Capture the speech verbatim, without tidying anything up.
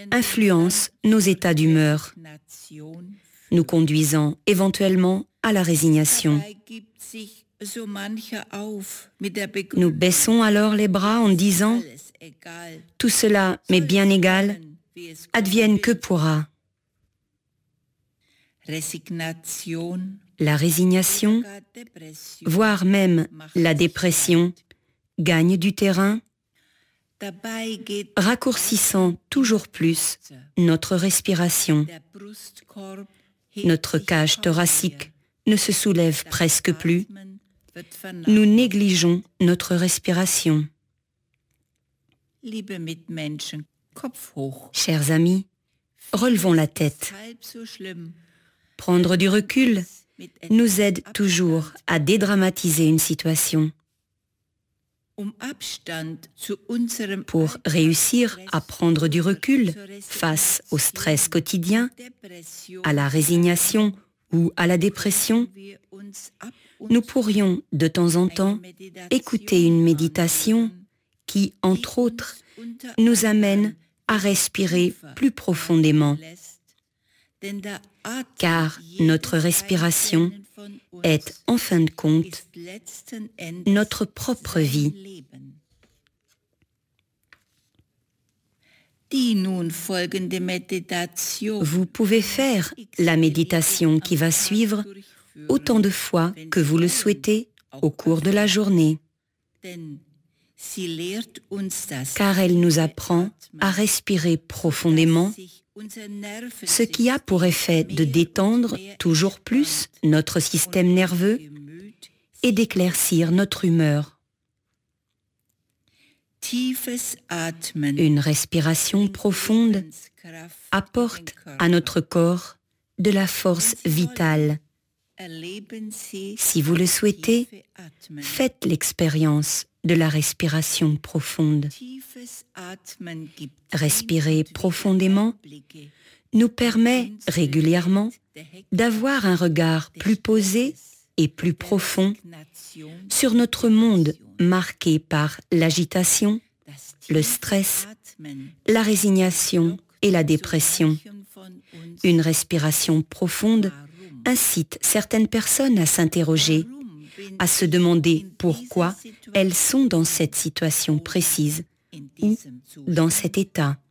influencent nos états d'humeur, nous conduisant éventuellement à la résignation. Nous baissons alors les bras en disant « Tout cela m'est bien égal, advienne que pourra ». La résignation, voire même la dépression, gagne du terrain, raccourcissant toujours plus notre respiration. Notre cage thoracique ne se soulève presque plus. Nous négligeons notre respiration. Chers amis, relevons la tête. Prendre du recul nous aide toujours à dédramatiser une situation. Pour réussir à prendre du recul face au stress quotidien, à la résignation ou à la dépression, nous pourrions de temps en temps écouter une méditation qui, entre autres, nous amène à respirer plus profondément. Car notre respiration est, en fin de compte, notre propre vie. Vous pouvez faire la méditation qui va suivre autant de fois que vous le souhaitez au cours de la journée, car elle nous apprend à respirer profondément, ce qui a pour effet de détendre toujours plus notre système nerveux et d'éclaircir notre humeur. Une respiration profonde apporte à notre corps de la force vitale. Si vous le souhaitez, faites l'expérience de la respiration profonde. Respirer profondément nous permet régulièrement d'avoir un regard plus posé et plus profond sur notre monde marqué par l'agitation, le stress, la résignation et la dépression. Une respiration profonde incite certaines personnes à s'interroger, à se demander pourquoi elles sont dans cette situation précise ou dans cet état.